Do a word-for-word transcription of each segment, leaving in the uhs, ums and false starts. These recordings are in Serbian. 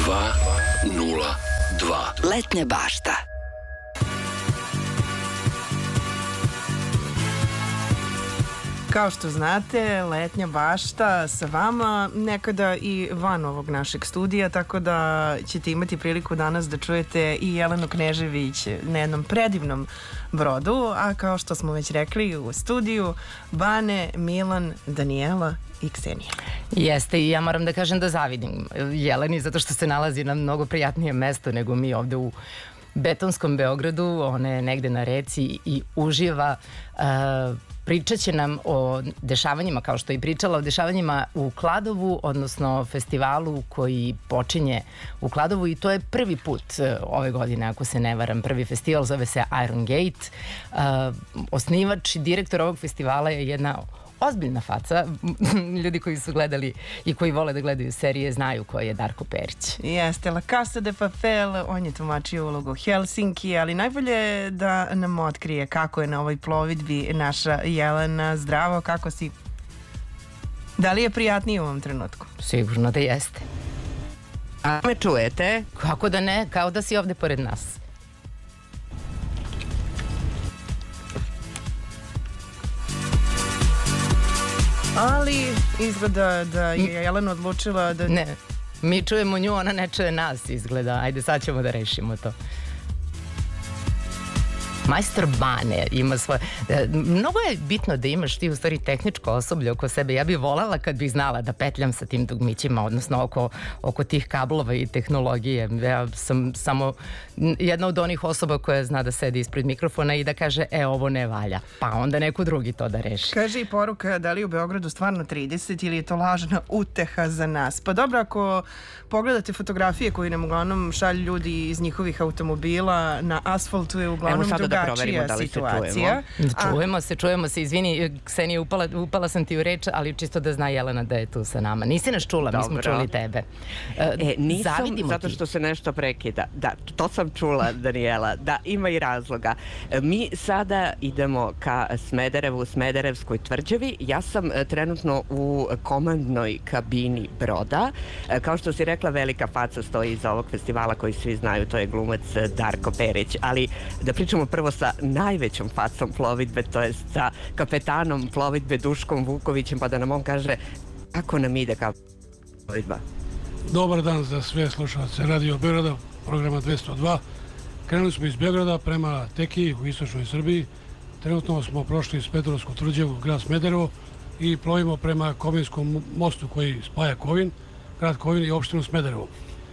dva nula dva. Letnja bašta. Kao što znate, Letnja bašta sa vama, nekada i van ovog našeg studija, tako da ćete imati priliku danas da čujete i Jelenu Knežević na jednom predivnom brodu, a kao što smo već rekli u studiju, Bane, Milan, Danijela i Ksenija. Jeste, i ja moram da kažem da zavidim Jeleni zato što se nalazi na mnogo prijatnijem mesto nego mi ovde u betonskom Beogradu. Ona je negde na reci i uživa. Uh, pričat će nam o dešavanjima, kao što je i pričala, o dešavanjima u Kladovu, odnosno festivalu koji počinje u Kladovu, i to je prvi put uh, ove godine, ako se ne varam. Prvi festival zove se Iron Gate. Uh, osnivač i direktor ovog festivala je jedna ozbiljna faca. Ljudi koji su gledali i koji vole da gledaju serije znaju ko je Darko Perić. Jeste, La Casa de Papel, on je tumačio ulogu Helsinki, ali najbolje je da nam otkrije kako je na ovoj plovidbi naša Jelena. Zdravo, kako si? Da li je prijatnije u ovom trenutku? Sigurno da jeste. A me čujete? Kako da ne, kao da si ovde pored nas. Ali izgleda da je Jelena odlučila da... Ne, mi čujemo nju, ona ne čuje nas, izgleda. Ajde, sad ćemo da rešimo to. Majstor Bane ima svoje... Mnogo je bitno da imaš ti u stvari tehničko osoblje oko sebe. Ja bih voljela kad bih znala da petljam sa tim dugmićima, odnosno oko, oko tih kablova i tehnologije. Ja sam samo jedna od onih osoba koja zna da sedi ispred mikrofona i da kaže, e, ovo ne valja. Pa onda neko drugi to da reši. Kaže i poruka, da li je u Beogradu stvarno trideset ili je to lažna uteha za nas? Pa dobro, ako pogledate fotografije koje nam uglavnom šalju ljudi iz njihovih automobila, na asfaltu je uglavnom drugačija da situacija. Se čujemo se, čujemo se, izvini, Ksenija, upala, upala sam ti u reč, ali čisto da zna Jelena da je tu sa nama. Nisi nas čula, Dobro. Mi smo čuli tebe. E, nisam, Zavidimo zato ti. što se nešto prekida. Da, to sam čula, Danijela. Da, ima i razloga. Mi sada idemo ka Smederevu, Smederevskoj tvrđavi. Ja sam trenutno u komandnoj kabini broda. Kao što si rekla, velika faca stoji iza ovog festivala koji svi znaju, to je glumac Darko Perić. Ali da pričamo prvo sa najvećom facom plovidbe, to je sa kapetanom plovidbe Duškom Vukovićem, pa da nam on kaže kako nam ide kao plovidba. Dobar dan za sve slušalce Radio Beograda, programa dvesta dva. Krenuli smo iz Beograda prema Tekiji u istočnoj Srbiji. Trenutno smo prošli Smederevsku tvrđavu, grad Smederevo, i plovimo prema Kovinskom mostu koji spaja Kovin, grad Kovin i opštinu Smederevo.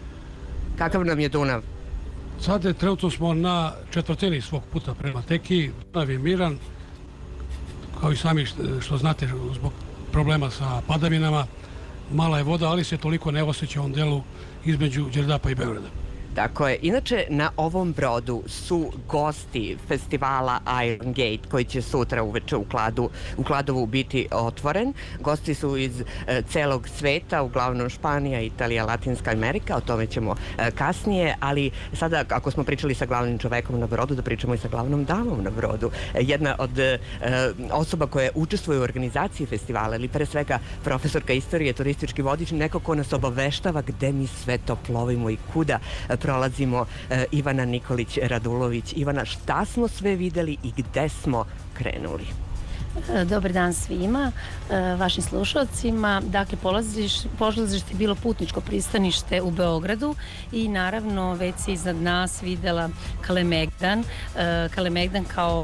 Kakav nam je Dunav? Sad je, trenutno smo na četvrtini svog puta prema Tekiji. Dunav je miran, kao i sami što znate, zbog problema sa padavinama. Mala je voda, ali se toliko ne osjeća u ovom delu između Đerdapa i Beograda. Tako je. Inače, na ovom brodu su gosti festivala Iron Gate, koji će sutra uveče u, Kladu, u Kladovu biti otvoren. Gosti su iz e, celog sveta, uglavnom Španija, Italija, Latinska Amerika, o tome ćemo e, kasnije, ali sada, ako smo pričali sa glavnim čovekom na brodu, da pričamo i sa glavnom damom na brodu. E, jedna od e, osoba koja učestvuje u organizaciji festivala, ili pre svega profesorka istorije, turistički vodič, neko ko nas obaveštava gde mi sve to plovimo i kuda prolazimo, e, Ivana Nikolić-Radulović. Ivana, šta smo sve videli i gde smo krenuli? Dobar dan svima, vašim slušalcima. Dakle, polazište je bilo putničko pristanište u Beogradu i naravno već se iznad nas videla Kalemegdan. Kalemegdan kao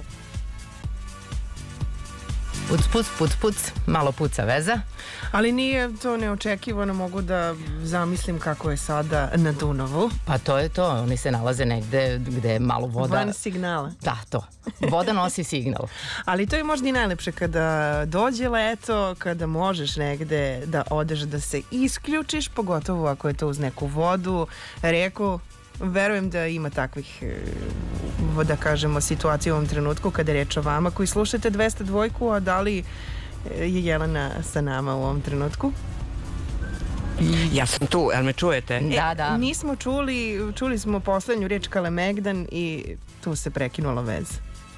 Puc, puc, puc, puc, malo puca veza. Ali nije to neočekivano, mogu da zamislim kako je sada na Dunavu. Pa to je to, oni se nalaze negde gde je malo voda. Van signala. Da, to. Voda nosi signal. Ali to je možda i najlepše kada dođe leto, kada možeš negde da odeš da se isključiš, pogotovo ako je to uz neku vodu, reku. Verujem da ima takvih, da kažemo, situacija u ovom trenutku kada je reč o vama koji slušate dvesta dva, a da li je Jelena sa nama u ovom trenutku? Ja sam tu, jel me čujete? Da, da. E, nismo čuli, čuli smo poslednju reč Kalemegdan i tu se prekinula veza.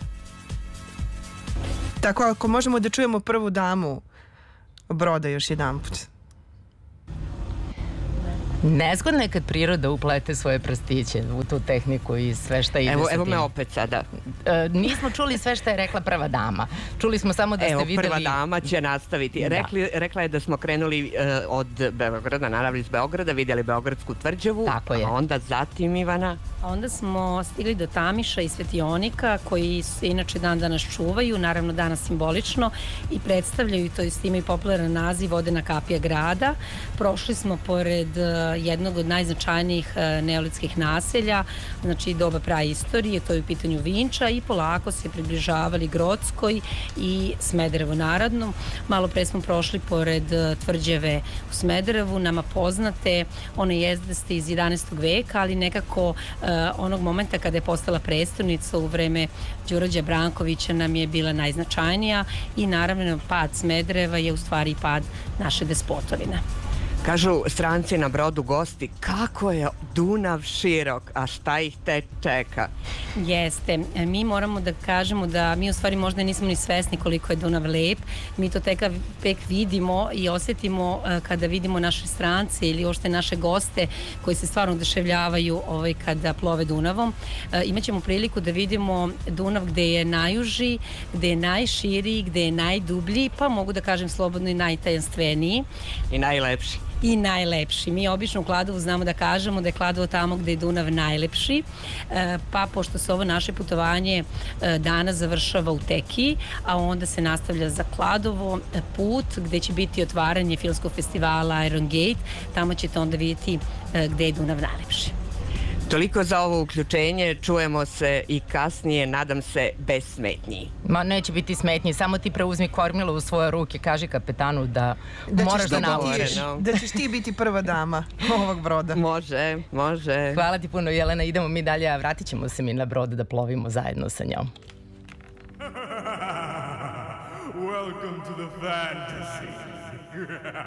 Tako, ako možemo da čujemo prvu damu broda još jedan put. Nezgodno je kad priroda uplete svoje prstiće u tu tehniku i sve šta ide Evo, sa evo tim. me opet sada. E, nismo čuli sve šta je rekla prva dama. Čuli smo samo da ste Evo, videli... prva dama će nastaviti. Da. Rekli, rekla je da smo krenuli e, od Beograda, naravno iz Beograda, vidjeli Beogradsku tvrđavu, Tako je. a onda zatim, Ivana... Onda smo stigli do Tamiša i Svetionika, koji se inače dan danas čuvaju, naravno danas simbolično, i predstavljaju, to jest imaju popularan naziv Vodena kapija grada. Prošli smo pored uh, jednog od najznačajnijih uh, neolitskih naselja, znači doba praistorije, to je u pitanju Vinča, i polako se približavali Grockoj i Smederevu narodnom. Malo pre smo prošli pored uh, tvrđave u Smederevu, nama poznate, one jezdaste iz jedanaestog veka, ali nekako uh, onog momenta kada je postala prestolnica u vreme Đurađa Brankovića nam je bila najznačajnija, i naravno pad Smedereva je u stvari pad naše despotovine. Kažu stranci na brodu gosti, kako je Dunav širok, a šta ih te čeka? Jeste, mi moramo da kažemo da mi u stvari možda nismo ni svesni koliko je Dunav lep, mi to tek, tek vidimo i osjetimo kada vidimo naše strance ili uopšte naše goste koji se stvarno oduševljavaju ovaj, kada plove Dunavom. Imaćemo priliku da vidimo Dunav gde je najuži, gde je najširiji, gde je najdublji, pa mogu da kažem slobodno i najtajanstveniji. I najlepši. I najlepši. Mi obično u Kladovu znamo da kažemo da je Kladovo tamo gde je Dunav najlepši, pa pošto se ovo naše putovanje danas završava u Tekiji, a onda se nastavlja za Kladovo put gde će biti otvaranje filmskog festivala Iron Gate, tamo ćete onda vidjeti gde je Dunav najlepši. Toliko za ovo uključenje, čujemo se i kasnije, nadam se, bez smetnji. Ma neće biti smetnji, samo ti preuzmi kormilo u svoje ruke, kaži kapetanu da, Da moraš ćeš da ti naučiš. biti- Da ćeš ti biti prva dama ovog broda. Može, može. Hvala ti puno, Jelena, idemo mi dalje, a vratit ćemo se mi na brod da plovimo zajedno sa njom. Welcome to the fantasy.